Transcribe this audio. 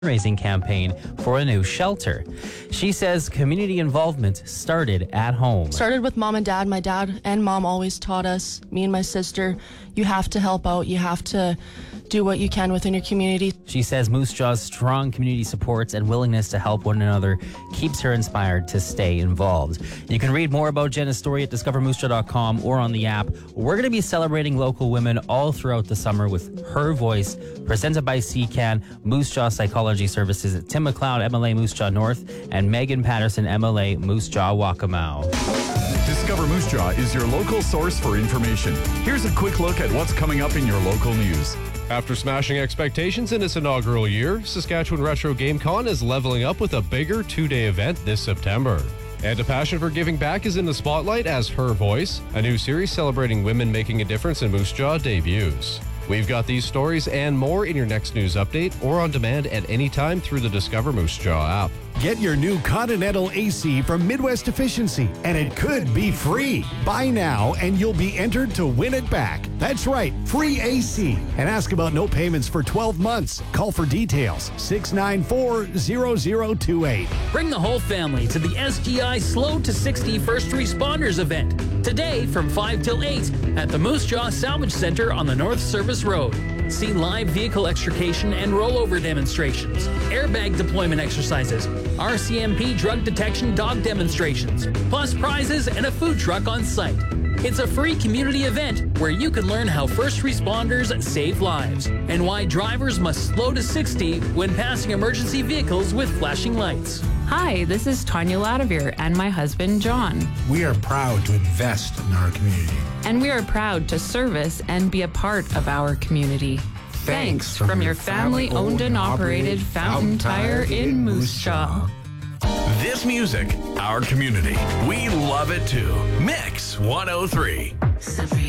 fundraising campaign for a new shelter. She says community involvement started at home. Started with mom and dad. My dad and mom always taught us, me and my sister, you have to help out. You have to do what you can within your community. She says Moose Jaw's strong community supports and willingness to help one another keeps her inspired to stay involved. You can read more about Jenna's story at discovermoosejaw.com or on the app. We're going to be celebrating local women all throughout the summer with Her Voice, presented by CCAN, Moose Jaw Psychology Services at Tim McLeod, MLA Moose Jaw North, and Megan Patterson, MLA Moose Jaw Waccamaw. Discover Moose Jaw is your local source for information. Here's a quick look at what's coming up in your local news. After smashing expectations in its inaugural year, Saskatchewan Retro GameCon is leveling up with a bigger two-day event this September. And a passion for giving back is in the spotlight as Her Voice, a new series celebrating women making a difference in Moose Jaw, debuts. We've got these stories and more in your next news update or on demand at any time through the Discover Moose Jaw app. Get your new Continental AC from Midwest Efficiency, and it could be free. Buy now, and you'll be entered to win it back. That's right, free AC. And ask about no payments for 12 months. Call for details, 694-0028. Bring the whole family to the SGI Slow to 60 First Responders event. Today from 5 till 8 at the Moose Jaw Salvage Center on the North Service Road. See live vehicle extrication and rollover demonstrations, airbag deployment exercises, RCMP drug detection dog demonstrations, plus prizes and a food truck on site. It's a free community event where you can learn how first responders save lives and why drivers must slow to 60 when passing emergency vehicles with flashing lights. Hi, this is Tanya Ladavir and my husband, John. We are proud to invest in our community. And we are proud to service and be a part of our community. Thanks from your family-owned and operated Fountain Tire in Moose Jaw. This music, our community. We love it too. Mix 103.